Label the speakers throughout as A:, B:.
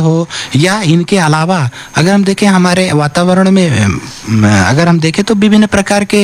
A: हो, या इनके अलावा अगर हम देखें हमारे वातावरण में अगर हम देखें तो विभिन्न प्रकार के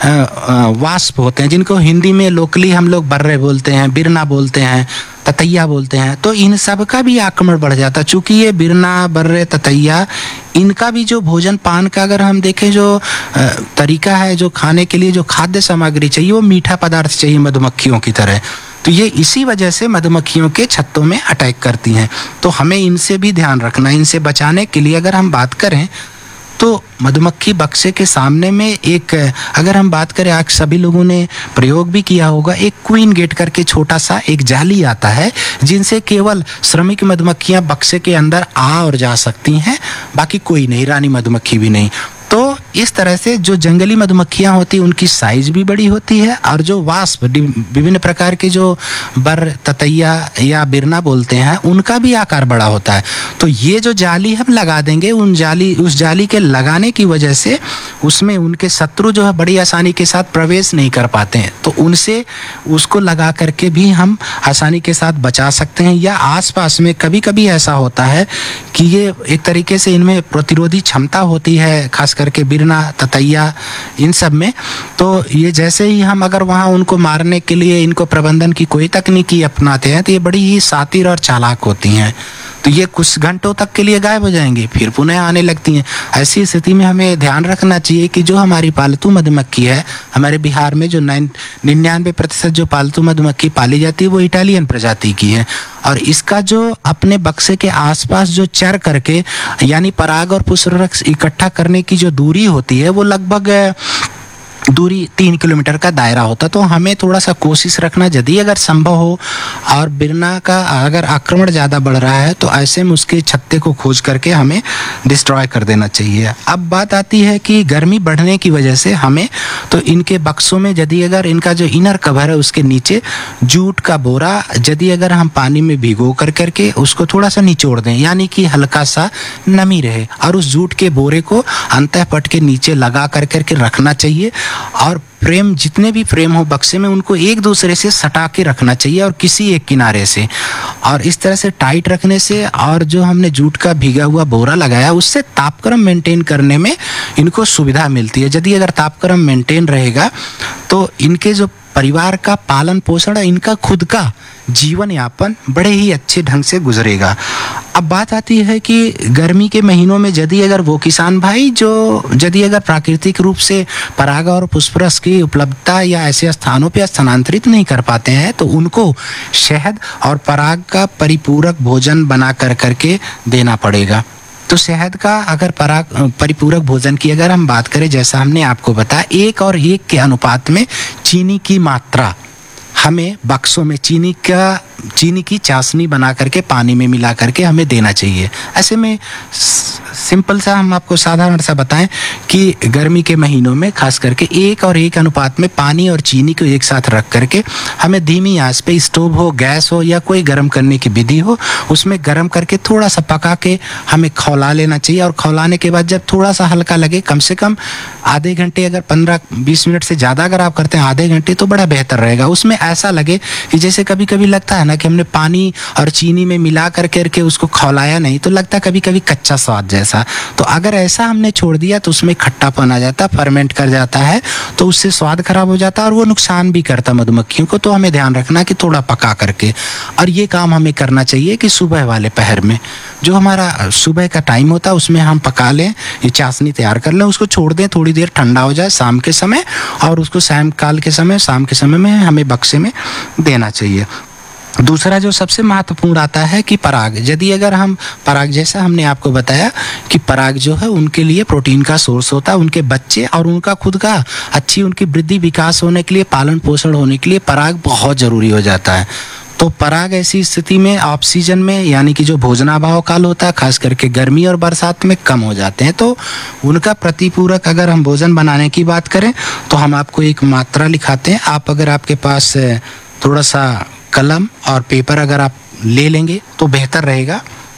A: वाष्प होते हैं, जिनको हिंदी में लोकली हम लोग बर्रे बोलते हैं, बिरना बोलते हैं, ततैया बोलते हैं। तो इन सब का भी आक्रमण बढ़ जाता है, चूँकि ये बिरना, बर्रे, ततैया, इनका भी जो भोजन पान का अगर हम देखें जो तरीका है, जो खाने के लिए जो खाद्य सामग्री चाहिए वो मीठा पदार्थ चाहिए मधुमक्खियों की तरह। तो ये इसी वजह से मधुमक्खियों के छत्तों में अटैक करती हैं। तो हमें इनसे भी ध्यान रखना। इनसे बचाने के लिए अगर हम बात करें तो मधुमक्खी बक्से के सामने में एक, अगर हम बात करें, आज सभी लोगों ने प्रयोग भी किया होगा, एक क्वीन गेट करके छोटा सा एक जाली आता है, जिनसे केवल श्रमिक मधुमक्खियां बक्से के अंदर आ और जा सकती हैं, बाकी कोई नहीं, रानी मधुमक्खी भी नहीं। तो इस तरह से जो जंगली मधुमक्खियां होती हैं उनकी साइज भी बड़ी होती है, और जो वाष्प विभिन्न प्रकार के जो बर, ततैया या बिरना बोलते हैं उनका भी आकार बड़ा होता है। तो ये जो जाली हम लगा देंगे, उस जाली के लगाने की वजह से उसमें उनके शत्रु जो है बड़ी आसानी के साथ प्रवेश नहीं कर पाते हैं। तो उनसे उसको लगा करके भी हम आसानी के साथ बचा सकते हैं। या आसपास में कभी कभी ऐसा होता है कि ये एक तरीके से इनमें प्रतिरोधी क्षमता होती है, खास करके बिरना, ततैया, इन सब में। तो ये जैसे ही हम अगर वहाँ उनको मारने के लिए इनको प्रबंधन की कोई तकनीकी अपनाते हैं तो ये बड़ी ही शातिर और चालाक होती हैं। तो ये कुछ घंटों तक के लिए गायब हो जाएंगी, फिर पुनः आने लगती हैं। ऐसी स्थिति में हमें ध्यान रखना चाहिए कि जो हमारी पालतू मधुमक्खी है, हमारे बिहार में जो 99% जो पालतू मधुमक्खी पाली जाती है वो इटालियन प्रजाति की है। और इसका जो अपने बक्से के आसपास जो चर करके, यानी पराग और पुष्परस इकट्ठा करने की जो दूरी होती है वो लगभग दूरी 3 किलोमीटर का दायरा होता। तो हमें थोड़ा सा कोशिश रखना, यदि अगर संभव हो और बिरना का अगर आक्रमण ज़्यादा बढ़ रहा है तो ऐसे में उसके छत्ते को खोज करके हमें डिस्ट्रॉय कर देना चाहिए। अब बात आती है कि गर्मी बढ़ने की वजह से हमें तो इनके बक्सों में, यदि अगर इनका जो इनर कवर है उसके नीचे जूट का बोरा, यदि अगर हम पानी में भिगो कर करके उसको थोड़ा सा निचोड़ दें, यानी कि हल्का सा नमी रहे, और उस जूट के बोरे को अंतःपट के नीचे लगा कर करके रखना चाहिए। और फ्रेम, जितने भी फ्रेम हो बक्से में, उनको एक दूसरे से सटा के रखना चाहिए और किसी एक किनारे से। और इस तरह से टाइट रखने से, और जो हमने जूट का भीगा हुआ बोरा लगाया उससे तापक्रम मेंटेन करने में इनको सुविधा मिलती है। यदि अगर तापक्रम मेंटेन रहेगा तो इनके जो परिवार का पालन पोषण, इनका खुद का जीवन यापन बड़े ही अच्छे ढंग से गुजरेगा। अब बात आती है कि गर्मी के महीनों में यदि अगर वो किसान भाई जो यदि अगर प्राकृतिक रूप से पराग और पुष्परस की उपलब्धता या ऐसे स्थानों पर स्थानांतरित नहीं कर पाते हैं तो उनको शहद और पराग का परिपूरक भोजन बना कर करके देना पड़ेगा। तो शहद का अगर परिपूरक भोजन की अगर हम बात करें, जैसा हमने आपको बताया, 1 और 1 के अनुपात में चीनी की मात्रा हमें बक्सों में चीनी की चाशनी बना करके पानी में मिला करके हमें देना चाहिए। ऐसे में सिंपल सा हम आपको साधारण सा बताएं कि गर्मी के महीनों में खास करके 1 और 1 अनुपात में पानी और चीनी को एक साथ रख करके हमें धीमी आंच पे, स्टोव हो, गैस हो या कोई गर्म करने की विधि हो, उसमें गर्म करके थोड़ा सा पका के हमें खौला लेना चाहिए। और खौलाने के बाद जब थोड़ा सा हल्का लगे, कम से कम आधे घंटे, अगर 15-20 मिनट से ज़्यादा अगर आप करते हैं आधे घंटे, तो बड़ा बेहतर रहेगा। उसमें ऐसा लगे कि जैसे कभी कभी लगता है ना कि हमने पानी और चीनी में मिला करके उसको खौलाया नहीं, तो लगता है कभी कभी कच्चा स्वाद जैसा। तो अगर ऐसा हमने छोड़ दिया तो उसमें खट्टापन आ जाता, फर्मेंट कर जाता है, तो उससे स्वाद खराब हो जाता है और वो नुकसान भी करता मधुमक्खियों को। तो हमें ध्यान रखना कि थोड़ा पका करके, और ये काम हमें करना चाहिए कि सुबह वाले पहर में, जो हमारा सुबह का टाइम होता है उसमें हम पका लें, ये चाशनी तैयार कर लें, उसको छोड़ दें थोड़ी देर ठंडा हो जाए शाम के समय, और उसको सायंकाल के समय, शाम के समय में हमें बक्से में देना चाहिए। दूसरा जो सबसे महत्वपूर्ण आता है कि पराग, यदि अगर हम पराग, जैसा हमने आपको बताया कि पराग जो है उनके लिए प्रोटीन का सोर्स होता है, उनके बच्चे और उनका खुद का अच्छी उनकी वृद्धि विकास होने के लिए, पालन पोषण होने के लिए पराग बहुत ज़रूरी हो जाता है। तो पराग ऐसी स्थिति में ऑफ सीजन में, यानी कि जो भोजनाभाव काल होता है, खास करके गर्मी और बरसात में कम हो जाते हैं। तो उनका प्रतिपूरक अगर हम भोजन बनाने की बात करें तो हम आपको एक मात्रा लिखाते हैं। आप अगर आपके पास थोड़ा सा कलम और पेपर अगर आप ले लेंगे तो बेहतर रहेगा।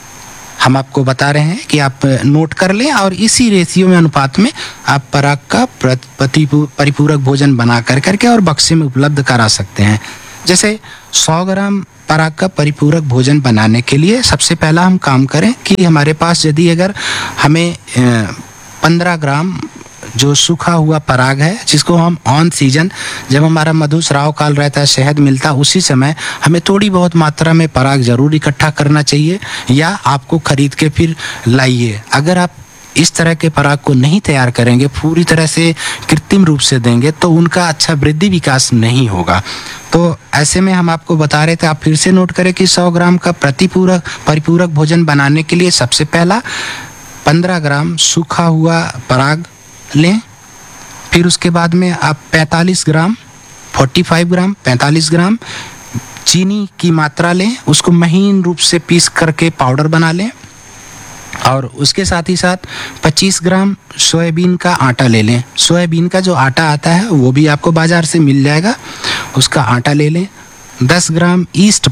A: हम आपको बता रहे हैं कि आप नोट कर लें और इसी रेशियो में, अनुपात में आप पराग का परिपूरक भोजन बना कर करके और बक्से में उपलब्ध करा सकते हैं। जैसे 100 ग्राम पराग का परिपूरक भोजन बनाने के लिए सबसे पहला हम काम करें कि हमारे पास यदि अगर हमें 15 ग्राम जो सूखा हुआ पराग है, जिसको हम ऑन सीजन जब हमारा मधुस्राव काल रहता है, शहद मिलता है, उसी समय हमें थोड़ी बहुत मात्रा में पराग जरूर इकट्ठा करना चाहिए, या आपको खरीद के फिर लाइए। अगर आप इस तरह के पराग को नहीं तैयार करेंगे, पूरी तरह से कृत्रिम रूप से देंगे, तो उनका अच्छा वृद्धि विकास नहीं होगा। तो ऐसे में हम आपको बता रहे थे, आप फिर से नोट करें कि 100 ग्राम का परिपूरक भोजन बनाने के लिए सबसे पहला 15 ग्राम सूखा हुआ पराग लें। फिर उसके बाद में आप 45 ग्राम चीनी की मात्रा लें, उसको महीन रूप से पीस करके पाउडर बना लें। और उसके साथ ही साथ 25 ग्राम सोयाबीन का आटा ले लें। सोयाबीन का जो आटा आता है वो भी आपको बाज़ार से मिल जाएगा, उसका आटा ले लें। 10 ग्राम ईस्ट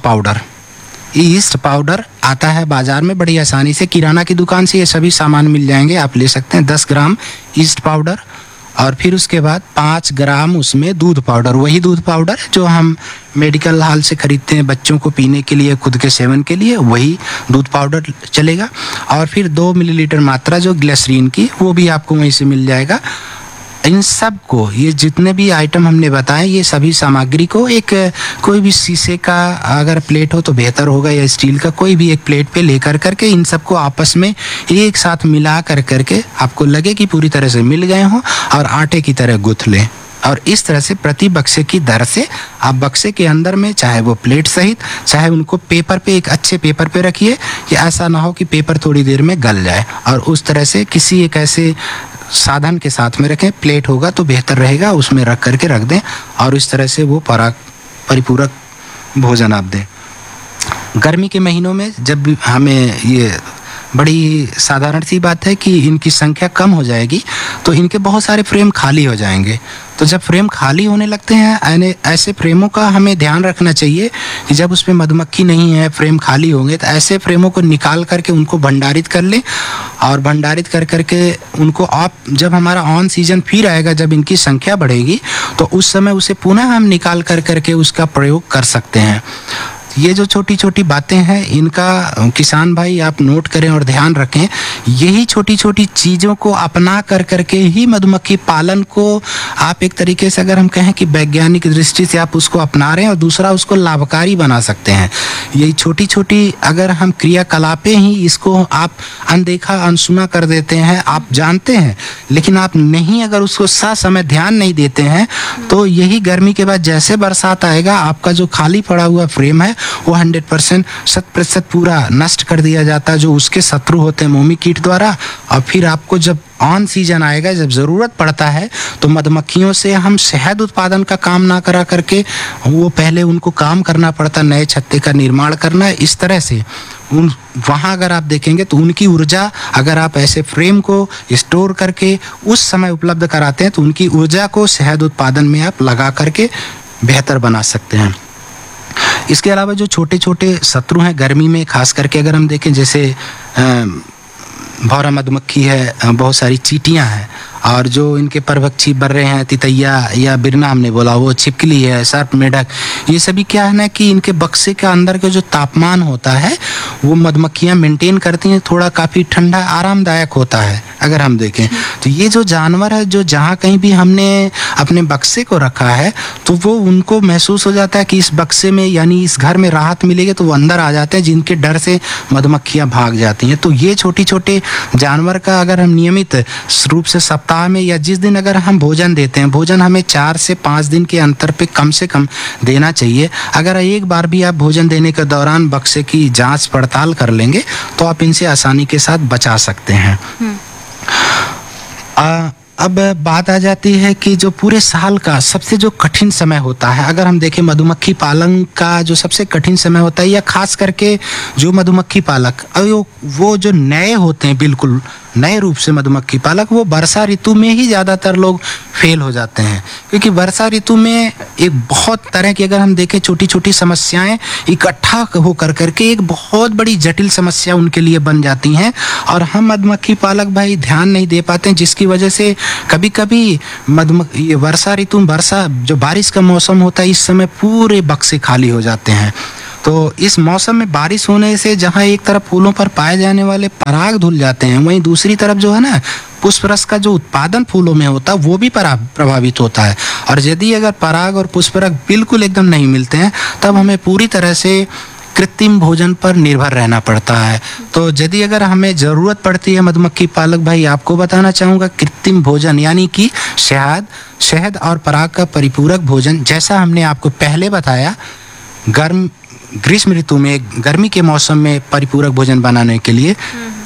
A: पाउडर आता है बाज़ार में बड़ी आसानी से, किराना की दुकान से ये सभी सामान मिल जाएंगे, आप ले सकते हैं। 10 ग्राम ईस्ट पाउडर। और फिर उसके बाद 5 ग्राम उसमें दूध पाउडर, वही दूध पाउडर जो हम मेडिकल हॉल से खरीदते हैं बच्चों को पीने के लिए, खुद के सेवन के लिए, वही दूध पाउडर चलेगा। और फिर 2 मिलीलीटर मात्रा जो ग्लिसरीन की, वो भी आपको वहीं से मिल जाएगा। इन सब को, ये जितने भी आइटम हमने बताए, ये सभी सामग्री को एक कोई भी शीशे का अगर प्लेट हो तो बेहतर होगा, या स्टील का कोई भी एक प्लेट पे लेकर करके इन सबको आपस में एक साथ मिला करके आपको लगे कि पूरी तरह से मिल गए हों, और आटे की तरह गूंथ लें। और इस तरह से प्रति बक्से की दर से आप बक्से के अंदर में, चाहे वो प्लेट सहित, चाहे उनको पेपर पे, एक अच्छे पेपर पे रखिए, कि ऐसा ना हो कि पेपर थोड़ी देर में गल जाए। और उस तरह से किसी एक ऐसे साधन के साथ में रखें, प्लेट होगा तो बेहतर रहेगा, उसमें रख करके रख दें, और इस तरह से वो परिपूरक भोजन आप दें। गर्मी के महीनों में जब हमें ये बड़ी साधारण सी बात है कि इनकी संख्या कम हो जाएगी, तो इनके बहुत सारे फ्रेम खाली हो जाएंगे। तो जब फ्रेम खाली होने लगते हैं, ऐसे फ्रेमों का हमें ध्यान रखना चाहिए कि जब उसमें मधुमक्खी नहीं है, फ्रेम खाली होंगे, तो ऐसे फ्रेमों को निकाल करके उनको भंडारित कर लें। और भंडारित कर करके उनको आप, जब हमारा ऑन सीजन फिर आएगा, जब इनकी संख्या बढ़ेगी, तो उस समय उसे पुनः हम निकाल करके उसका प्रयोग कर सकते हैं। ये जो छोटी छोटी बातें हैं, इनका किसान भाई आप नोट करें और ध्यान रखें। यही छोटी छोटी चीज़ों को अपना करके ही मधुमक्खी पालन को आप एक तरीके से, अगर हम कहें कि वैज्ञानिक दृष्टि से आप उसको अपना रहे हैं, और दूसरा उसको लाभकारी बना सकते हैं। यही छोटी छोटी अगर हम क्रियाकलापें ही इसको आप अनदेखा अनसुना कर देते हैं, आप जानते हैं लेकिन आप नहीं, अगर उसको समय ध्यान नहीं देते हैं, तो यही गर्मी के बाद जैसे बरसात आएगा, आपका जो खाली पड़ा हुआ फ्रेम है वो 100% 100% पूरा नष्ट कर दिया जाता है, जो उसके शत्रु होते हैं मोमी कीट द्वारा। और फिर आपको जब ऑन सीजन आएगा, जब ज़रूरत पड़ता है, तो मधुमक्खियों से हम शहद उत्पादन का काम ना करा करके, वो पहले उनको काम करना पड़ता, नए छत्ते का निर्माण करना है। इस तरह से वहाँ अगर आप देखेंगे तो उनकी ऊर्जा, अगर आप ऐसे फ्रेम को स्टोर करके उस समय उपलब्ध कराते हैं, तो उनकी ऊर्जा को शहद उत्पादन में आप लगा करके बेहतर बना सकते हैं। इसके अलावा जो छोटे छोटे शत्रु हैं गर्मी में, खास करके अगर हम देखें, जैसे भौरा मधुमक्खी है, बहुत सारी चींटियां हैं, और जो इनके परभक्षी बर्रे हैं, तितैया या बिरना हमने बोला, वो छिपकली है, सर्प मेढक, ये सभी क्या है ना कि इनके बक्से के अंदर का जो तापमान होता है वो मधुमक्खियाँ मेंटेन करती हैं, थोड़ा काफ़ी ठंडा आरामदायक होता है। अगर हम देखें तो ये जो जानवर है, जो जहाँ कहीं भी हमने अपने बक्से को रखा है, तो वो उनको महसूस हो जाता है कि इस बक्से में, यानी इस घर में राहत मिलेगी, तो वो अंदर आ जाते हैं, जिनके डर से मधुमक्खियाँ भाग जाती हैं। तो ये छोटे छोटे जानवर का अगर हम नियमित रूप से सप्ताह में, या जिस दिन अगर हम भोजन देते हैं, भोजन हमें 4 से 5 दिन के अंतर पे कम से कम देना चाहिए। अगर एक बार भी आप भोजन देने के दौरान बक्से की जांच पड़ताल कर लेंगे, तो आप इनसे आसानी के साथ बचा सकते हैं। अब बात आ जाती है कि जो पूरे साल का सबसे जो कठिन समय होता है, अगर हम देखें मधुमक्खी पालन का जो सबसे कठिन समय होता है, या खास करके जो मधुमक्खी पालक, वो जो नए होते हैं, बिल्कुल नए रूप से मधुमक्खी पालक, वो वर्षा ऋतु में ही ज़्यादातर लोग फेल हो जाते हैं। क्योंकि वर्षा ऋतु में एक बहुत तरह की, अगर हम देखें, छोटी छोटी समस्याएं इकट्ठा होकर करके एक बहुत बड़ी जटिल समस्या उनके लिए बन जाती हैं, और हम मधुमक्खी पालक भाई ध्यान नहीं दे पाते हैं, जिसकी वजह से कभी कभी ये वर्षा ऋतु, जो बारिश का मौसम होता है, इस समय पूरे बक्से खाली हो जाते हैं। तो इस मौसम में बारिश होने से जहाँ एक तरफ फूलों पर पाए जाने वाले पराग धुल जाते हैं, वहीं दूसरी तरफ जो है ना पुष्प रस का जो उत्पादन फूलों में होता है वो भी प्रभावित होता है। और यदि अगर पराग और पुष्प रस बिल्कुल एकदम नहीं मिलते हैं, तब हमें पूरी तरह से कृत्रिम भोजन पर निर्भर रहना पड़ता है। तो यदि अगर हमें ज़रूरत पड़ती है मधुमक्खी पालक भाई, आपको बताना चाहूँगा कृत्रिम भोजन यानी कि शहद और पराग का परिपूरक भोजन, जैसा हमने आपको पहले बताया, ग्रीष्म ऋतु में गर्मी के मौसम में परिपूरक भोजन बनाने के लिए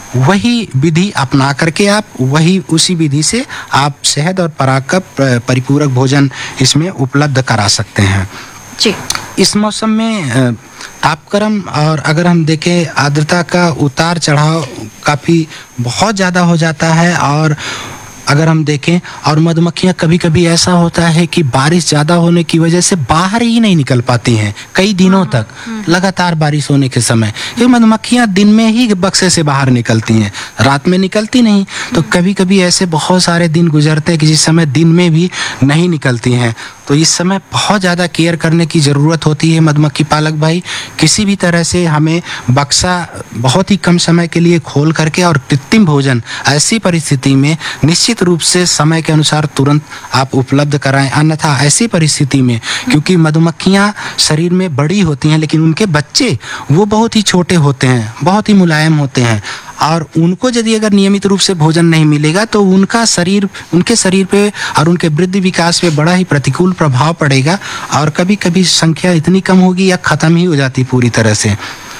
A: वही विधि अपना करके आप उसी विधि से आप शहद और पराग का परिपूरक भोजन इसमें उपलब्ध करा सकते हैं
B: जी।
A: इस मौसम में तापक्रम और अगर हम देखें आर्द्रता का उतार चढ़ाव काफ़ी बहुत ज़्यादा हो जाता है। और अगर हम देखें और मधुमक्खियाँ कभी कभी ऐसा होता है कि बारिश ज़्यादा होने की वजह से बाहर ही नहीं निकल पाती हैं कई दिनों तक, लगातार बारिश होने के समय। ये मधुमक्खियाँ दिन में ही बक्से से बाहर निकलती हैं, रात में निकलती नहीं। तो कभी कभी ऐसे बहुत सारे दिन गुजरते हैं कि जिस समय दिन में भी नहीं निकलती हैं। तो इस समय बहुत ज़्यादा केयर करने की ज़रूरत होती है मधुमक्खी पालक भाई। किसी भी तरह से हमें बक्सा बहुत ही कम समय के लिए खोल करके और कृत्रिम भोजन ऐसी परिस्थिति में निश्चित रूप से समय के अनुसार तुरंत आप उपलब्ध कराएं। अन्यथा ऐसी परिस्थिति में, क्योंकि मधुमक्खियाँ शरीर में बड़ी होती हैं लेकिन उनके बच्चे वो बहुत ही छोटे होते हैं, बहुत ही मुलायम होते हैं, और उनको यदि अगर नियमित रूप से भोजन नहीं मिलेगा तो उनके शरीर पे और उनके वृद्धि विकास पे बड़ा ही प्रतिकूल प्रभाव पड़ेगा। और कभी कभी संख्या इतनी कम होगी या ख़त्म ही हो जाती पूरी तरह से।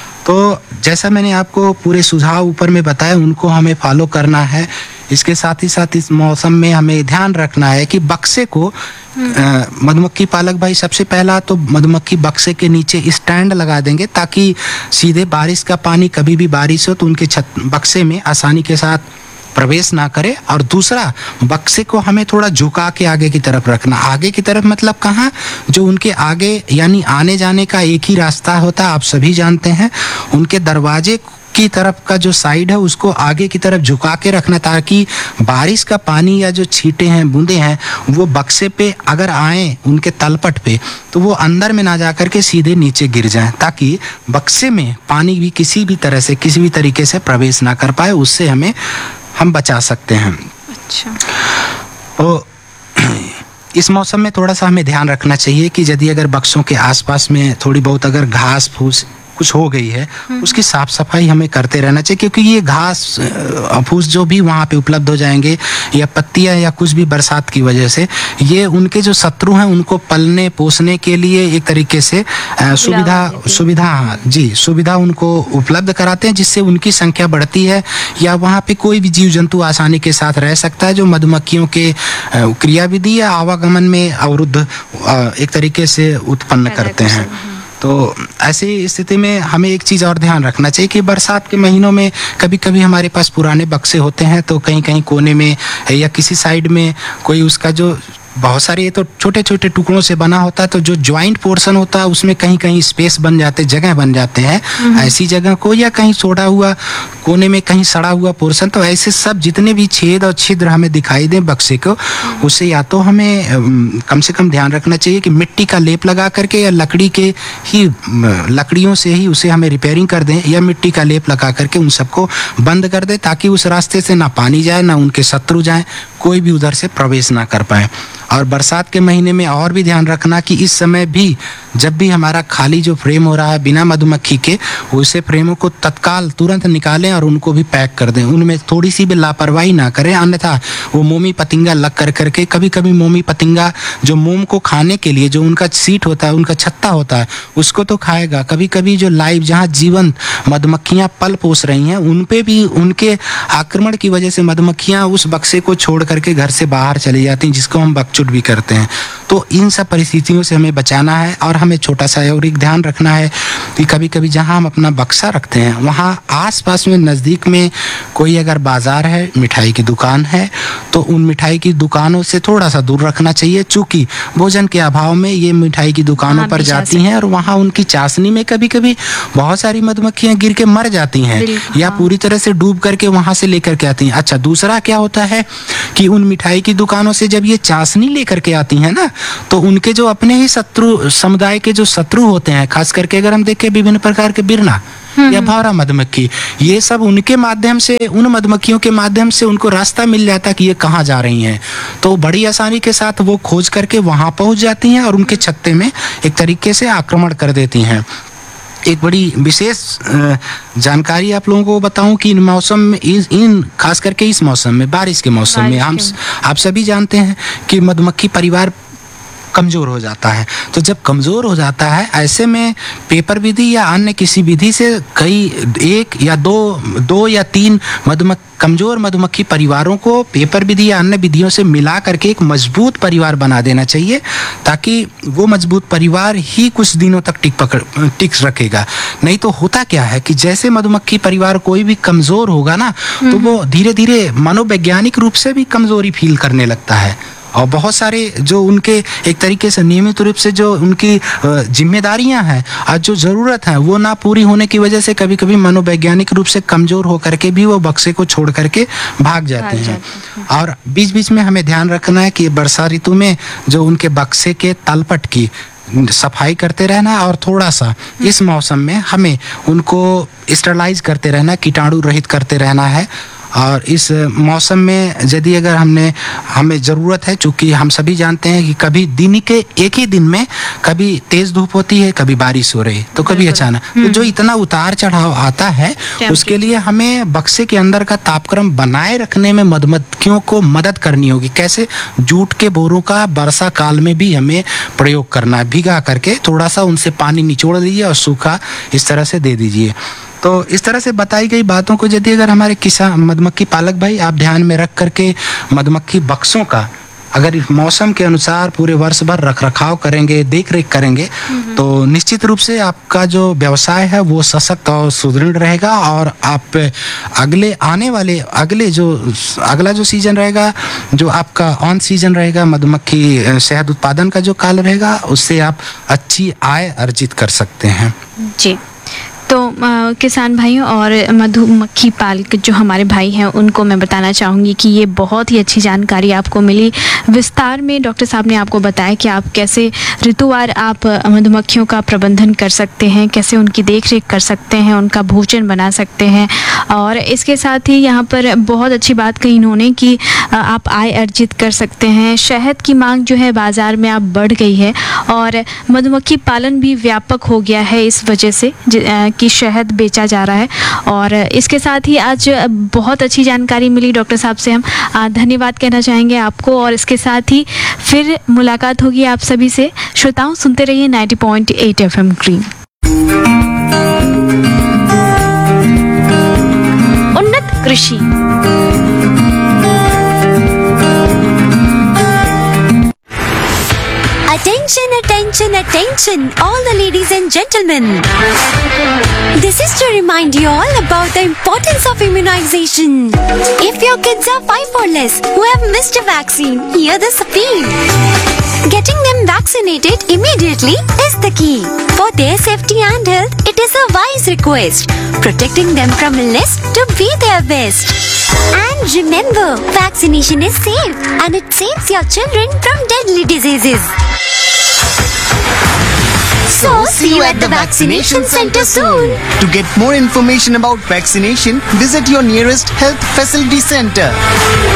A: तो जैसा मैंने आपको पूरे सुझाव ऊपर में बताया, उनको हमें फॉलो करना है। इसके साथ ही साथ इस मौसम में हमें ध्यान रखना है कि बक्से को मधुमक्खी पालक भाई सबसे पहला तो मधुमक्खी बक्से के नीचे स्टैंड लगा देंगे ताकि सीधे बारिश का पानी कभी भी बारिश हो तो उनके बक्से में आसानी के साथ प्रवेश ना करे। और दूसरा, बक्से को हमें थोड़ा झुका के आगे की तरफ रखना। आगे की तरफ मतलब कहाँ, जो उनके आगे यानी आने जाने का एक ही रास्ता होता है, आप सभी जानते हैं। उनके दरवाजे की तरफ का जो साइड है उसको आगे की तरफ झुका के रखना ताकि बारिश का पानी या जो छींटे हैं, बूंदे हैं, वो बक्से पे अगर आए उनके तलपट पे तो वो अंदर में ना जा कर के सीधे नीचे गिर जाएं, ताकि बक्से में पानी भी किसी भी तरह से किसी भी तरीके से प्रवेश ना कर पाए। उससे हम बचा सकते हैं।
B: अच्छा।
A: तो इस मौसम में थोड़ा सा हमें ध्यान रखना चाहिए कि यदि अगर बक्सों के आसपास में थोड़ी बहुत अगर घास फूस कुछ हो गई है, उसकी साफ सफाई हमें करते रहना चाहिए, क्योंकि ये घास फूस जो भी वहाँ पे उपलब्ध हो जाएंगे या पत्तियाँ या कुछ भी बरसात की वजह से, ये उनके जो शत्रु हैं उनको पलने पोसने के लिए एक तरीके से सुविधा उनको उपलब्ध कराते हैं, जिससे उनकी संख्या बढ़ती है या वहाँ पे कोई भी जीव जंतु आसानी के साथ रह सकता है जो मधुमक्खियों के क्रियाविधि या आवागमन में अवरुद्ध एक तरीके से उत्पन्न करते हैं। तो ऐसी स्थिति में हमें एक चीज़ और ध्यान रखना चाहिए कि बरसात के महीनों में कभी कभी हमारे पास पुराने बक्से होते हैं, तो कहीं कहीं कोने में या किसी साइड में कोई उसका जो बहुत सारे ये तो छोटे छोटे टुकड़ों से बना होता है, तो जो ज्वाइंट पोर्शन होता है उसमें कहीं कहीं स्पेस बन जाते, जगह बन जाते हैं। ऐसी जगह को या कहीं छोड़ा हुआ कोने में कहीं सड़ा हुआ पोर्शन, तो ऐसे सब जितने भी छेद और छिद्र हमें दिखाई दें बक्से को, उससे या तो हमें कम से कम ध्यान रखना चाहिए कि मिट्टी का लेप लगा करके या लकड़ियों से ही उसे हमें रिपेयरिंग कर दें या मिट्टी का लेप लगा करके उन सबको बंद कर दें, ताकि उस रास्ते से ना पानी जाए ना उनके शत्रु जाएं, कोई भी उधर से प्रवेश ना कर पाए। और बरसात के महीने में और भी ध्यान रखना कि इस समय भी जब भी हमारा खाली जो फ्रेम हो रहा है बिना मधुमक्खी के, उसे फ्रेमों को तत्काल तुरंत निकालें और उनको भी पैक कर दें। उनमें थोड़ी सी भी लापरवाही ना करें, अन्यथा वो मोमी पतिंगा लग करके कभी कभी मोमी पतिंगा जो मोम को खाने के लिए जो उनका सीट होता है, उनका छत्ता होता है, उसको तो खाएगा। कभी कभी जो लाइव जहाँ जीवंत मधुमक्खियाँ पल पोस रही हैं उन पे भी उनके आक्रमण की वजह से मधुमक्खियाँ उस बक्से को छोड़ करके घर से बाहर चली जाती हैं, जिसको हम बकचुट भी करते हैं। तो इन सब परिस्थितियों से हमें बचाना है। और हमें छोटा सा और एक ध्यान रखना है कि कभी कभी जहाँ हम अपना बक्सा रखते हैं वहाँ आसपास में नज़दीक में कोई अगर बाज़ार है, मिठाई की दुकान है, तो उन मिठाई की दुकानों से थोड़ा सा दूर रखना चाहिए, चूँकि भोजन के अभाव में ये मिठाई की दुकानों पर जाती हैं और वहाँ उनकी चाशनी में कभी कभी बहुत सारी मधुमक्खियाँ गिर के मर जाती हैं या पूरी तरह से डूब करके वहाँ से लेकर के आती हैं। अच्छा, दूसरा क्या होता है कि उन मिठाई की दुकानों से जब ये चाशनी लेकर के आती हैं ना, तो उनके जो अपने ही शत्रु समुदाय के जो शत्रु होते हैं, खास करके अगर हम देखें विभिन्न प्रकार के बिरना या भौरा मधुमक्खी, ये सब उनके माध्यम से, उन मधुमक्खियों के माध्यम से उनको रास्ता मिल जाता कि ये कहाँ जा रही हैं, तो बड़ी आसानी के साथ वो खोज करके वहाँ पहुँच जाती हैं और उनके छत्ते में एक तरीके से आक्रमण कर देती हैं। एक बड़ी विशेष जानकारी आप लोगों को बताऊं कि इन मौसम में, इन खास करके इस मौसम में, बारिश के मौसम में, आप सभी जानते हैं कि मधुमक्खी परिवार कमज़ोर हो जाता है। तो जब कमज़ोर हो जाता है, ऐसे में पेपर विधि या अन्य किसी विधि से कई एक या दो या तीन कमज़ोर मधुमक्खी परिवारों को पेपर विधि या अन्य विधियों से मिला करके एक मजबूत परिवार बना देना चाहिए, ताकि वो मजबूत परिवार ही कुछ दिनों तक टिक रखेगा। नहीं तो होता क्या है कि जैसे मधुमक्खी परिवार कोई भी कमज़ोर होगा ना, तो वो धीरे धीरे मनोवैज्ञानिक रूप से भी कमज़ोरी फील करने लगता है, और बहुत सारे जो उनके एक तरीके से नियमित रूप से जो उनकी जिम्मेदारियां हैं और जो ज़रूरत है वो ना पूरी होने की वजह से कभी कभी मनोवैज्ञानिक रूप से कमज़ोर होकर के भी वो बक्से को छोड़ करके भाग जाती हैं। और बीच बीच में हमें ध्यान रखना है कि वर्षा ऋतु में जो उनके बक्से के तलपट की सफाई करते रहना, और थोड़ा सा इस मौसम में हमें उनको स्टरलाइज करते रहना, कीटाणु रहित करते रहना है। और इस मौसम में यदि अगर हमें ज़रूरत है, चूँकि हम सभी जानते हैं कि कभी दिन के एक ही दिन में कभी तेज़ धूप होती है, कभी बारिश हो रही, तो कभी अचानक, तो जो इतना उतार चढ़ाव आता है, उसके लिए हमें बक्से के अंदर का तापक्रम बनाए रखने में मधुमक्खियों को मदद करनी होगी। कैसे? जूट के बोरों का वर्षा काल में भी हमें प्रयोग करना है, भिगा करके थोड़ा सा उनसे पानी निचोड़ दीजिए और सूखा इस तरह से दे दीजिए। तो इस तरह से बताई गई बातों को यदि अगर हमारे किसान मधुमक्खी पालक भाई आप ध्यान में रख करके मधुमक्खी बक्सों का अगर इस मौसम के अनुसार पूरे वर्ष भर रख रखाव करेंगे, देख रेख करेंगे, तो निश्चित रूप से आपका जो व्यवसाय है वो सशक्त और सुदृढ़ रहेगा, और आप अगला जो सीजन रहेगा, जो आपका ऑन सीजन रहेगा मधुमक्खी शहद उत्पादन का जो काल रहेगा, उससे आप अच्छी आय अर्जित कर सकते हैं।
B: जी, तो किसान भाइयों और मधुमक्खी पालक जो हमारे भाई हैं उनको मैं बताना चाहूँगी कि ये बहुत ही अच्छी जानकारी आपको मिली। विस्तार में डॉक्टर साहब ने आपको बताया कि आप कैसे ऋतुवार आप मधुमक्खियों का प्रबंधन कर सकते हैं, कैसे उनकी देख रेख कर सकते हैं, उनका भोजन बना सकते हैं, और इसके साथ ही यहाँ पर बहुत अच्छी बात कही इन्होंने कि आप आय अर्जित कर सकते हैं। शहद की मांग जो है बाज़ार में अब बढ़ गई है, और मधुमक्खी पालन भी व्यापक हो गया है इस वजह से कि शहद बेचा जा रहा है। और इसके साथ ही आज बहुत अच्छी जानकारी मिली डॉक्टर साहब से, हम धन्यवाद कहना चाहेंगे आपको। और इसके साथ ही फिर मुलाकात होगी आप सभी से। श्रोताओं, सुनते रहिए 90.8 FM ग्रीन। उन्नत कृषि।
C: Attention, attention, attention, all the ladies and gentlemen. This is to remind you all about the importance of immunization. If your kids are 5 or less who have missed a vaccine, hear this appeal. Getting them vaccinated immediately is the key. For their safety and health, it is a wise request. Protecting them from illness to be their best. And remember, vaccination is safe and it saves your children from deadly diseases. So, see you at the vaccination center soon.
D: To get more information about vaccination, visit your nearest health facility center.